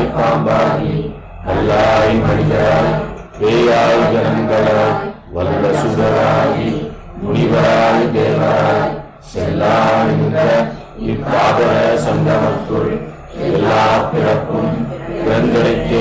கல்லாய் பாம்பாகி கல்லாய் மனிதராய் பேயாய் கணங்களாய் வல்ல சுடராகி முனிவராய் தேவராய் செல்லாய் நின்ற இப்பாதர சங்கமத்துள் எல்லா பிறப்பும் பிறந்தடைக்கே